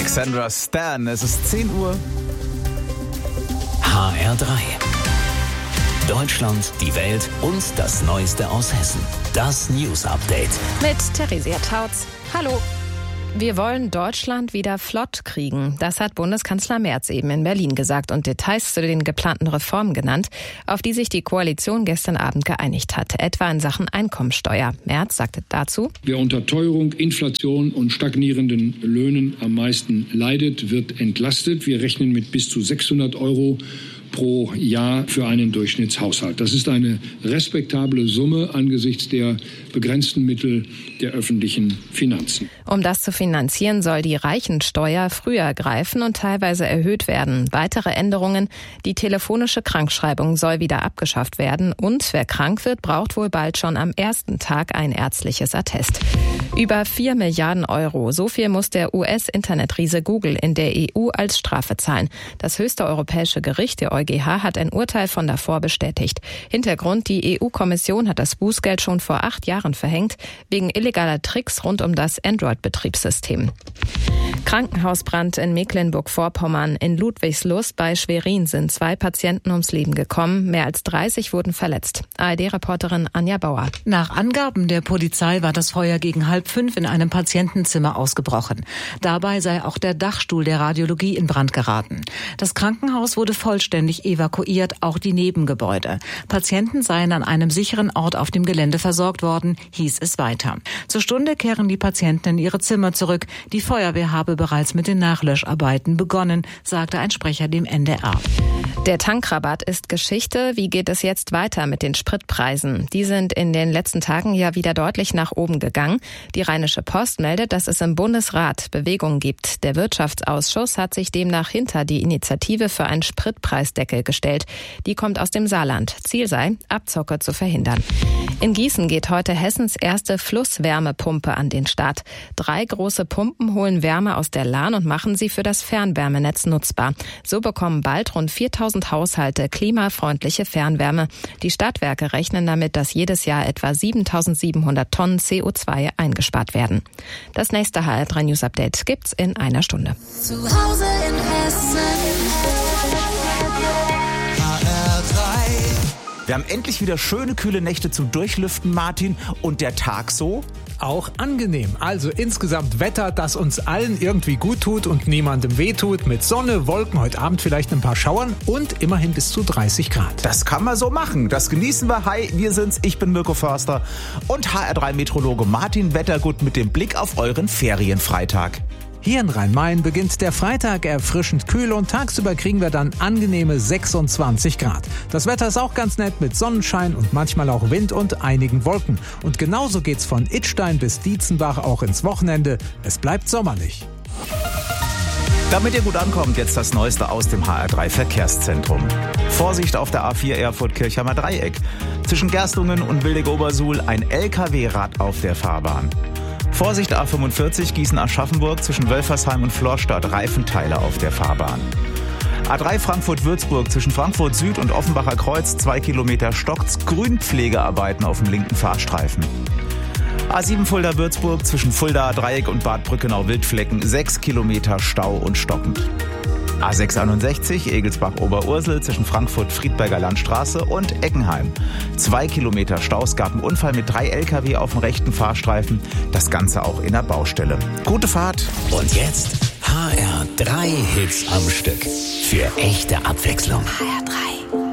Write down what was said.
Alexandra Stan, es ist 10 Uhr. HR3. Deutschland, die Welt und das Neueste aus Hessen. Das News Update. Mit Theresia Tautz. Hallo. Wir wollen Deutschland wieder flott kriegen. Das hat Bundeskanzler Merz eben in Berlin gesagt und Details zu den geplanten Reformen genannt, auf die sich die Koalition gestern Abend geeinigt hat, etwa in Sachen Einkommensteuer. Merz sagte dazu: Wer unter Teuerung, Inflation und stagnierenden Löhnen am meisten leidet, wird entlastet. Wir rechnen mit bis zu 600 € pro Jahr für einen Durchschnittshaushalt. Das ist eine respektable Summe angesichts der begrenzten Mittel der öffentlichen Finanzen. Um das zu finanzieren, soll die Reichensteuer früher greifen und teilweise erhöht werden. Weitere Änderungen: die telefonische Krankschreibung soll wieder abgeschafft werden und wer krank wird, braucht wohl bald schon am ersten Tag ein ärztliches Attest. Über 4 Milliarden €, so viel muss der US-Internetriese Google in der EU als Strafe zahlen. Das höchste europäische Gericht, der EuGH, hat ein Urteil von davor bestätigt. Hintergrund: die EU-Kommission hat das Bußgeld schon vor 8 Jahren verhängt, wegen illegaler Tricks rund um das Android-Betriebssystem. Krankenhausbrand in Mecklenburg-Vorpommern. In Ludwigslust bei Schwerin sind 2 Patienten ums Leben gekommen. Mehr als 30 wurden verletzt. ARD-Reporterin Anja Bauer. Nach Angaben der Polizei war das Feuer gegen 4:30 in einem Patientenzimmer ausgebrochen. Dabei sei auch der Dachstuhl der Radiologie in Brand geraten. Das Krankenhaus wurde vollständig evakuiert, auch die Nebengebäude. Patienten seien an einem sicheren Ort auf dem Gelände versorgt worden, hieß es weiter. Zur Stunde kehren die Patienten in ihre Zimmer zurück. Die Feuerwehr habe bereits mit den Nachlöscharbeiten begonnen, sagte ein Sprecher dem NDR. Der Tankrabatt ist Geschichte. Wie geht es jetzt weiter mit den Spritpreisen? Die sind in den letzten Tagen ja wieder deutlich nach oben gegangen. Die Rheinische Post meldet, dass es im Bundesrat Bewegung gibt. Der Wirtschaftsausschuss hat sich demnach hinter die Initiative für einen Spritpreisdeckel gestellt. Die kommt aus dem Saarland. Ziel sei, Abzocke zu verhindern. In Gießen geht heute Hessens erste Flusswärmepumpe an den Start. 3 große Pumpen holen Wärme aus der Lahn und machen sie für das Fernwärmenetz nutzbar. So bekommen bald rund 4.000 Haushalte klimafreundliche Fernwärme. Die Stadtwerke rechnen damit, dass jedes Jahr etwa 7.700 Tonnen CO2 eingespart werden. Das nächste HR3 News Update gibt's in einer Stunde. Zu Hause in Hessen. Wir haben endlich wieder schöne, kühle Nächte zum Durchlüften, Martin. Und der Tag so? Auch angenehm. Also insgesamt Wetter, das uns allen irgendwie gut tut und niemandem wehtut. Mit Sonne, Wolken, heute Abend vielleicht ein paar Schauern und immerhin bis zu 30 Grad. Das kann man so machen. Das genießen wir. Hi, wir sind's. Ich bin Mirko Förster und HR3-Meteorologe Martin Wettergut mit dem Blick auf euren Ferienfreitag. Hier in Rhein-Main beginnt der Freitag erfrischend kühl und tagsüber kriegen wir dann angenehme 26 Grad. Das Wetter ist auch ganz nett mit Sonnenschein und manchmal auch Wind und einigen Wolken. Und genauso geht's von Idstein bis Dietzenbach auch ins Wochenende. Es bleibt sommerlich. Damit ihr gut ankommt, jetzt das Neueste aus dem HR3 Verkehrszentrum. Vorsicht auf der A4 Erfurt-Kirchheimer Dreieck. Zwischen Gerstungen und Willig-Obersuhl ein LKW-Rad auf der Fahrbahn. Vorsicht A45 Gießen-Aschaffenburg zwischen Wölfersheim und Florstadt, Reifenteile auf der Fahrbahn. A3 Frankfurt-Würzburg zwischen Frankfurt Süd und Offenbacher Kreuz 2 Kilometer stockt's, Grünpflegearbeiten auf dem linken Fahrstreifen. A7 Fulda-Würzburg zwischen Fulda Dreieck und Bad Brückenau-Wildflecken 6 Kilometer Stau und stockend. A661 Egelsbach-Oberursel zwischen Frankfurt-Friedberger Landstraße und Eckenheim. 2 Kilometer Stau, es gab einen Unfall mit 3 LKW auf dem rechten Fahrstreifen. Das Ganze auch in der Baustelle. Gute Fahrt. Und jetzt HR3 Hits am Stück. Für echte Abwechslung. HR3.